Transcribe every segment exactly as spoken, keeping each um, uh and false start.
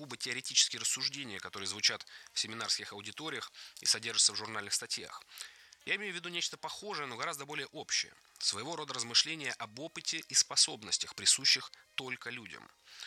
сугубо теоретические рассуждения, которые звучат в семинарских аудиториях и содержатся в журнальных статьях. Я имею в виду нечто похожее, но гораздо более общее. Своего рода размышления об опыте и способностях, присущих только людям.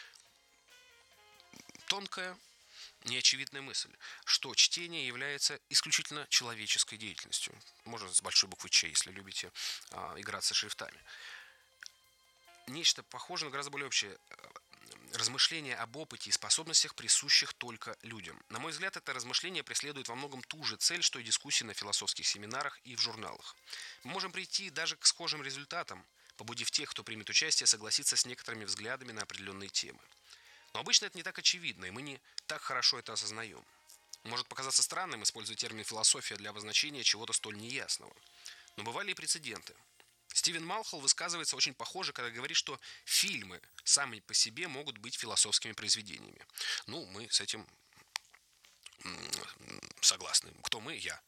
Тонкая, неочевидная мысль, что чтение является исключительно человеческой деятельностью. Можно с большой буквы «Ч», если любите а, играться шрифтами. Нечто похожее, но гораздо более общее. Размышления об опыте и способностях, присущих только людям. На мой взгляд, это размышление преследует во многом ту же цель, что и дискуссии на философских семинарах и в журналах. Мы можем прийти даже к схожим результатам, побудив тех, кто примет участие, согласиться с некоторыми взглядами на определенные темы. Но обычно это не так очевидно, и мы не так хорошо это осознаем. Может показаться странным использовать термин «философия» для обозначения чего-то столь неясного. Но бывали и прецеденты. Стивен Малхолл высказывается очень похоже, когда говорит, что фильмы сами по себе могут быть философскими произведениями. Ну, мы с этим согласны. Кто мы? Я.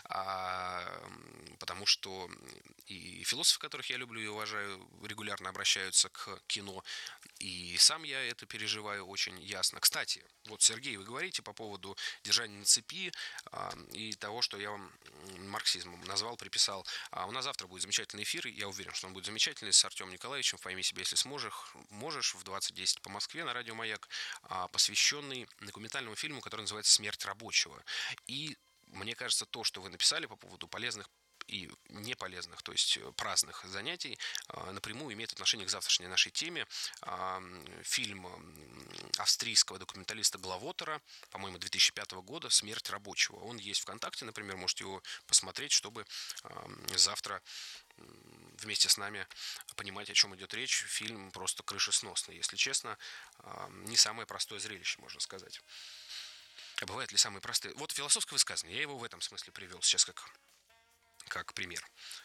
А, потому что и философы, которых я люблю и уважаю, регулярно обращаются к кино. И сам я это переживаю очень ясно. Кстати, вот, Сергей, вы говорите по поводу держания на цепи а, и того, что я вам марксизмом назвал, приписал. А у нас завтра будет замечательный эфир, я уверен, что он будет замечательный, с Артемом Николаевичем в «Пойми себя, если сможешь», можешь в двадцать десять по Москве на радио «Маяк», а, посвященный документальному фильму, который называется «Смерть рабочего». И мне кажется, то, что вы написали по поводу полезных и неполезных, то есть праздных занятий, напрямую имеет отношение к завтрашней нашей теме. Фильм австрийского документалиста Главотера, по-моему, две тысячи пятого года «Смерть рабочего». Он есть ВКонтакте, например, можете его посмотреть, чтобы завтра вместе с нами понимать, о чем идет речь. Фильм просто крышесносный, если честно. Не самое простое зрелище, можно сказать. А бывают ли самые простые? Вот философское высказывание, я его в этом смысле привел сейчас как, как пример.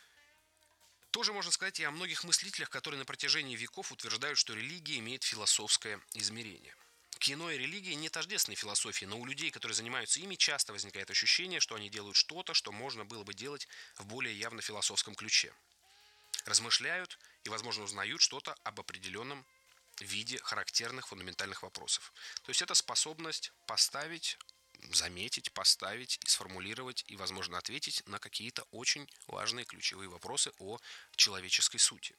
Тоже можно сказать и о многих мыслителях, которые на протяжении веков утверждают, что религия имеет философское измерение. Кино и религия не тождественны философии, но у людей, которые занимаются ими, часто возникает ощущение, что они делают что-то, что можно было бы делать в более явно философском ключе. Размышляют и, возможно, узнают что-то об определенном виде характерных фундаментальных вопросов. То есть это способность поставить, заметить, поставить, сформулировать и, возможно, ответить на какие-то очень важные ключевые вопросы о человеческой сути.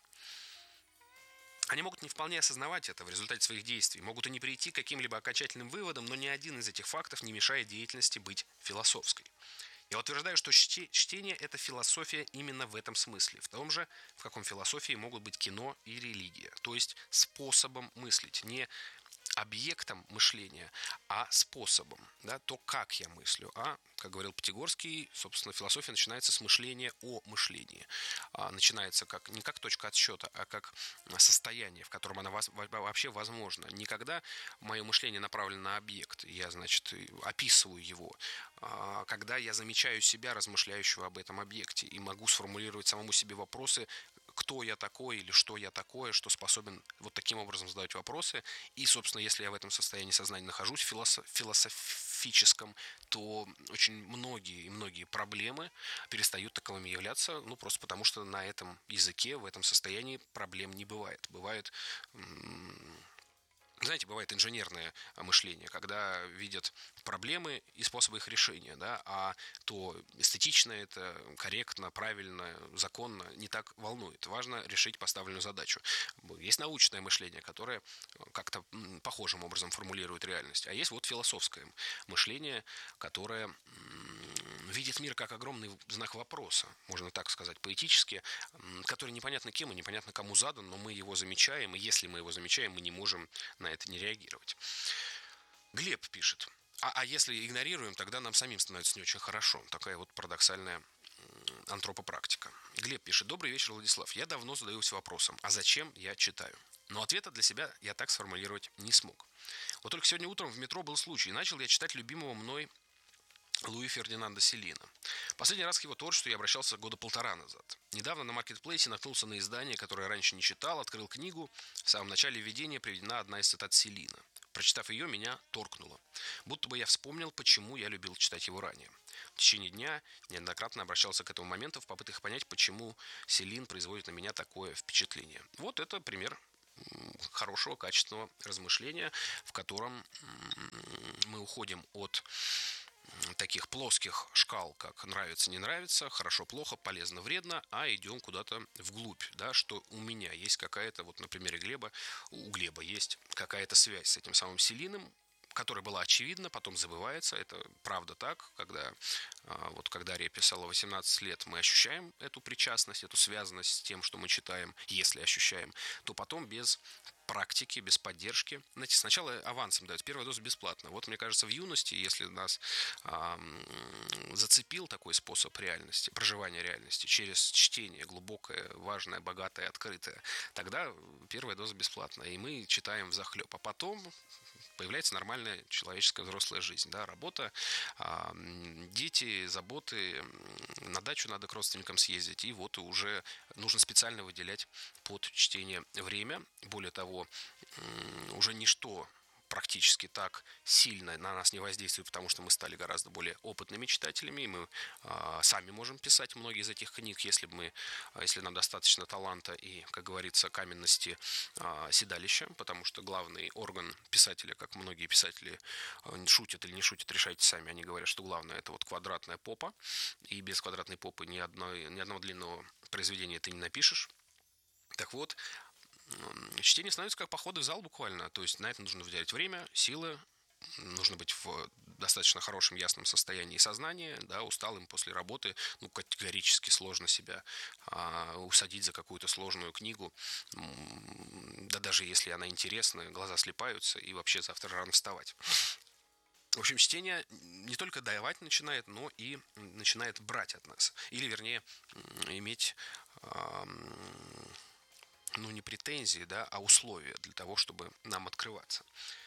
Они могут не вполне осознавать это в результате своих действий, могут и не прийти к каким-либо окончательным выводам, но ни один из этих фактов не мешает деятельности быть философской. Я утверждаю, что чтение – это философия именно в этом смысле, в том же, в каком философии могут быть кино и религия, то есть способом мыслить, не объектом мышления, а способом, да, то, как я мыслю. А, как говорил Пятигорский, собственно, философия начинается с мышления о мышлении. А, начинается как, не как точка отсчета, а как состояние, в котором она воз, вообще возможна. Не когда мое мышление направлено на объект, я, значит, описываю его, а когда я замечаю себя, размышляющего об этом объекте, и могу сформулировать самому себе вопросы, кто я такой или что я такое, что способен вот таким образом задавать вопросы. И, собственно, если я в этом состоянии сознания нахожусь, философ, философическом, то очень многие и многие проблемы перестают таковыми являться, ну, просто потому что на этом языке, в этом состоянии проблем не бывает. Бывает... Знаете, бывает инженерное мышление, когда видят проблемы и способы их решения, да, а то эстетично это, корректно, правильно, законно не так волнует. Важно решить поставленную задачу. Есть научное мышление, которое как-то похожим образом формулирует реальность, а есть вот философское мышление, которое видит мир как огромный знак вопроса, можно так сказать, поэтически, который непонятно кем и непонятно кому задан, но мы его замечаем, и если мы его замечаем, мы не можем на это не реагировать. Глеб пишет. А, а если игнорируем, тогда нам самим становится не очень хорошо. Такая вот парадоксальная антропопрактика. Глеб пишет. Добрый вечер, Владислав. Я давно задаюсь вопросом, а зачем я читаю? Но ответа для себя я так сформулировать не смог. Вот только сегодня утром в метро был случай. Начал я читать любимого мной Луи Фердинанда Селлина. Последний раз к его творчеству я обращался года полтора назад. Недавно на маркетплейсе наткнулся на издание, которое раньше не читал, открыл книгу. В самом начале введения приведена одна из цитат Селлина. Прочитав ее, меня торкнуло. Будто бы я вспомнил, почему я любил читать его ранее. В течение дня неоднократно обращался к этому моменту в попытках понять, почему Селлин производит на меня такое впечатление. Вот это пример хорошего, качественного размышления, в котором уходим от таких плоских шкал, как нравится, не нравится, хорошо, плохо, полезно, вредно, а идем куда-то вглубь, да, что у меня есть какая-то, вот на примере Глеба, у Глеба есть какая-то связь с этим самым селиным, которая была очевидна, потом забывается. Это правда так, когда вот когда Ария писала восемнадцать лет, мы ощущаем эту причастность, эту связанность с тем, что мы читаем, если ощущаем, то потом без практики, без поддержки. Знаете, сначала авансом дают, первая доза бесплатно. Вот, мне кажется, в юности, если нас а, зацепил такой способ реальности, проживания реальности через чтение, глубокое, важное, богатое, открытое, тогда первая доза бесплатна, и мы читаем взахлеб. А потом появляется нормальная человеческая взрослая жизнь, да, работа, а, дети, заботы, на дачу надо к родственникам съездить, и вот уже нужно специально выделять под чтение время. Более того, уже ничто практически так сильно на нас не воздействует, потому что мы стали гораздо более опытными читателями, и мы э, сами можем писать многие из этих книг, если мы, если нам достаточно таланта и, как говорится, каменности э, седалища, потому что главный орган писателя, как многие писатели э, шутят или не шутят, решайте сами, они говорят, что главное это вот квадратная попа, и без квадратной попы ни, одной, ни одного длинного произведения ты не напишешь. Так вот, чтение становится как походы в зал буквально. То есть на это нужно выделять время, силы. Нужно быть в достаточно хорошем, ясном состоянии сознания, да, усталым после работы. Ну, категорически сложно себя а, усадить за какую-то сложную книгу. Да даже если она интересная, глаза слипаются, и вообще завтра рано вставать. В общем, чтение не только давать начинает, но и начинает брать от нас. Или, вернее, иметь... А, ну, не претензии, да, а условия для того, чтобы нам открываться.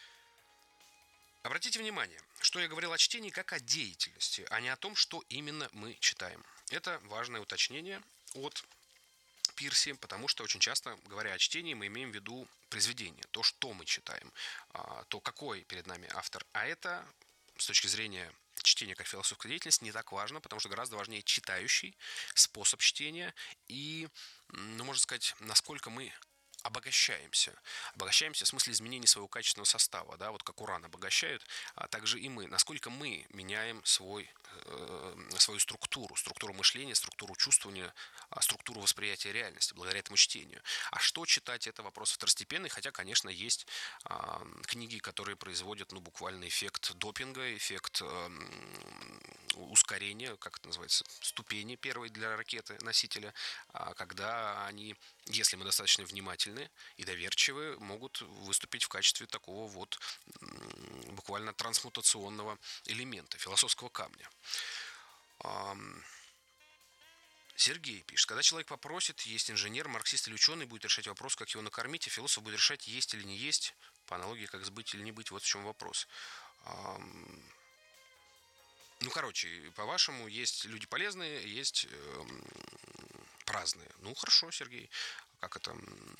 Обратите внимание, что я говорил о чтении как о деятельности, а не о том, что именно мы читаем. Это важное уточнение от Пирси, потому что очень часто, говоря о чтении, мы имеем в виду произведение, то, что мы читаем, то, какой перед нами автор. А это, с точки зрения чтения как философская деятельность, не так важно, потому что гораздо важнее читающий, способ чтения и, ну, можно сказать, насколько мы обогащаемся. Обогащаемся в смысле изменения своего качественного состава, да, вот как уран обогащают, а также и мы. Насколько мы меняем свой, э, свою структуру, структуру мышления, структуру чувствования, структуру восприятия реальности благодаря этому чтению. А что читать, это вопрос второстепенный, хотя, конечно, есть э, книги, которые производят, ну, буквально эффект допинга, эффект э, ускорения, как это называется, ступени первой для ракеты, носителя, когда они, если мы достаточно внимательны и доверчивые, могут выступить в качестве такого вот буквально трансмутационного элемента, философского камня. Сергей пишет, когда человек попросит, есть инженер, марксист или ученый, будет решать вопрос, как его накормить, а философ будет решать, есть или не есть, по аналогии, как сбыть или не быть, вот в чем вопрос. Ну, короче, по-вашему, есть люди полезные, есть э, праздные. Ну, хорошо, Сергей. Как это?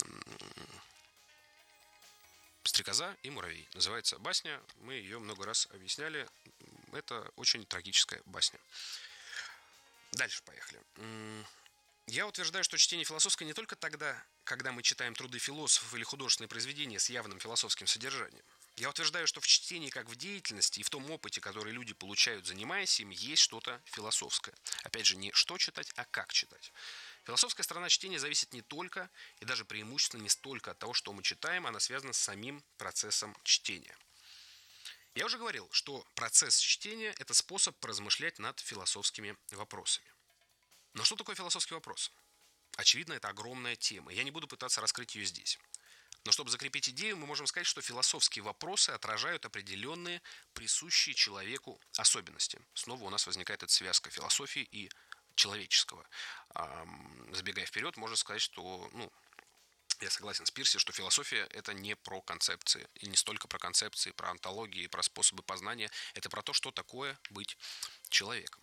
«Стрекоза и муравей». Называется басня. Мы ее много раз объясняли. Это очень трагическая басня. Дальше поехали. Я утверждаю, что чтение философское не только тогда, когда мы читаем труды философов или художественные произведения с явным философским содержанием. Я утверждаю, что в чтении, как в деятельности и в том опыте, который люди получают, занимаясь им, есть что-то философское. Опять же, не что читать, а как читать. Философская сторона чтения зависит не только и даже преимущественно не столько от того, что мы читаем, она связана с самим процессом чтения. Я уже говорил, что процесс чтения – это способ поразмышлять над философскими вопросами. Но что такое философский вопрос? Очевидно, это огромная тема. Я не буду пытаться раскрыть ее здесь. Но чтобы закрепить идею, мы можем сказать, что философские вопросы отражают определенные присущие человеку особенности. Снова у нас возникает эта связка философии и человеческого. Забегая вперед, можно сказать, что, ну, я согласен с Пирси, что философия – это не про концепции, и не столько про концепции, про онтологии, про способы познания. Это про то, что такое быть человеком.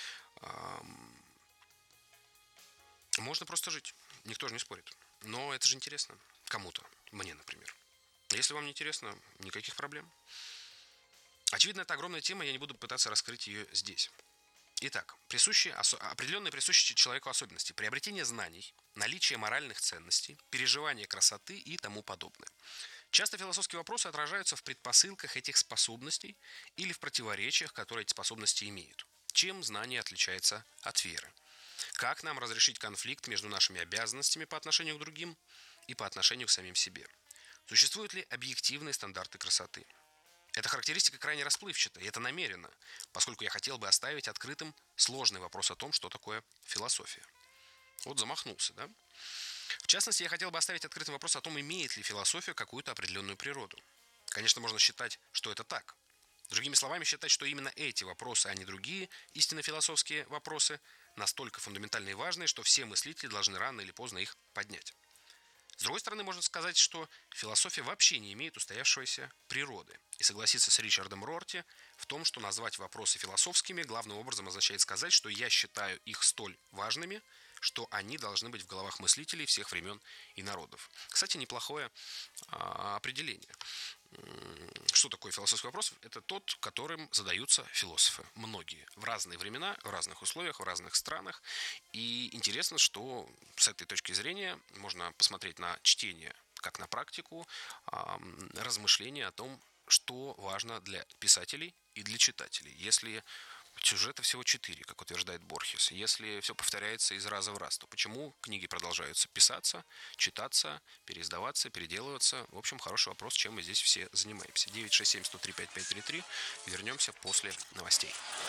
Можно просто жить, никто же не спорит. Но это же интересно кому-то, мне, например. Если вам не интересно, никаких проблем. Очевидно, это огромная тема, я не буду пытаться раскрыть ее здесь. Итак, присущие, определенные присущие человеку особенности: приобретение знаний, наличие моральных ценностей, переживание красоты и тому подобное. Часто философские вопросы отражаются в предпосылках этих способностей или в противоречиях, которые эти способности имеют. Чем знание отличается от веры? Как нам разрешить конфликт между нашими обязанностями по отношению к другим и по отношению к самим себе? Существуют ли объективные стандарты красоты? Эта характеристика крайне расплывчата, и это намеренно, поскольку я хотел бы оставить открытым сложный вопрос о том, что такое философия. Вот замахнулся, да? В частности, я хотел бы оставить открытым вопрос о том, имеет ли философия какую-то определенную природу. Конечно, можно считать, что это так. Другими словами, считать, что именно эти вопросы, а не другие истинно философские вопросы, настолько фундаментальны и важны, что все мыслители должны рано или поздно их поднять. С другой стороны, можно сказать, что философия вообще не имеет устоявшейся природы. И согласиться с Ричардом Рорти в том, что назвать вопросы философскими главным образом означает сказать, что я считаю их столь важными, что они должны быть в головах мыслителей всех времен и народов. Кстати, неплохое а, определение. Что такое философский вопрос? Это тот, которым задаются философы. Многие. В разные времена, в разных условиях, в разных странах. И интересно, что с этой точки зрения можно посмотреть на чтение, как на практику, размышления о том, что важно для писателей и для читателей. Если сюжета всего четыре, как утверждает Борхес. Если все повторяется из раза в раз, то почему книги продолжаются писаться, читаться, переиздаваться, переделываться? В общем, хороший вопрос, чем мы здесь все занимаемся. девять шесть семь сто три пять пять три три. Вернемся после новостей.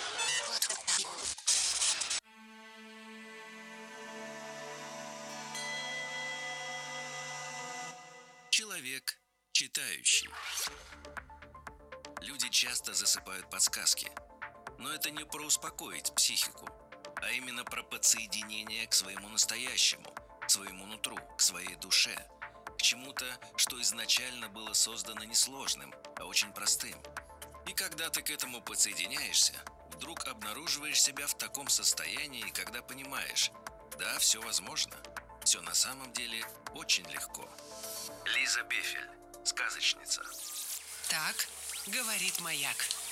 Человек читающий. Люди часто засыпают подсказки. Но это не про успокоить психику, а именно про подсоединение к своему настоящему, к своему нутру, к своей душе, к чему-то, что изначально было создано не сложным, а очень простым. И когда ты к этому подсоединяешься, вдруг обнаруживаешь себя в таком состоянии, когда понимаешь, да, все возможно, все на самом деле очень легко. Лиза Бефель, сказочница. Так, говорит Маяк.